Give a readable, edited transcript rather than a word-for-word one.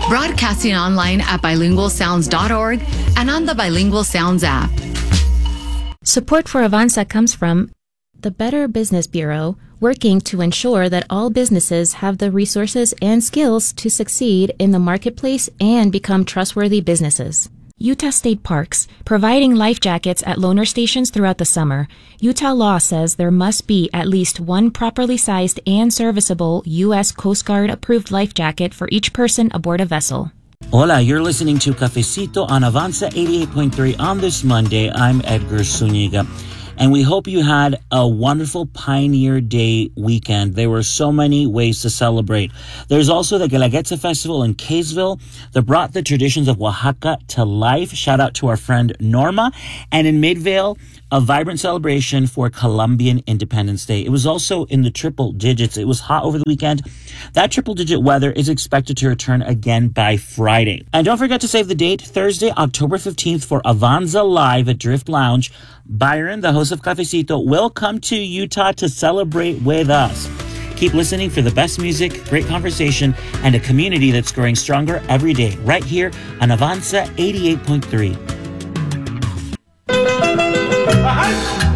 Broadcasting online at bilingualsounds.org and on the Bilingual Sounds app. Support for Avanza comes from the Better Business Bureau, working to ensure that all businesses have the resources and skills to succeed in the marketplace and become trustworthy businesses. Utah State Parks, providing life jackets at loaner stations throughout the summer. Utah law says there must be at least one properly sized and serviceable U.S. Coast Guard approved life jacket for each person aboard a vessel. Hola, you're listening to Cafecito on Avanza 88.3 on this Monday. I'm Edgar Zuniga. And we hope you had a wonderful Pioneer Day weekend. There were so many ways to celebrate. There's also the Guelaguetza Festival in Kaysville that brought the traditions of Oaxaca to life. Shout out to our friend Norma. And in Midvale, a vibrant celebration for Colombian Independence Day. It was also in the triple digits. It was hot over the weekend. That triple digit weather is expected to return again by Friday. And don't forget to save the date, Thursday, October 15th for Avanza Live at Drift Lounge. Byron, the host of Cafecito, will come to Utah to celebrate with us. Keep listening for the best music, great conversation, and a community that's growing stronger every day, right here on Avanza 88.3.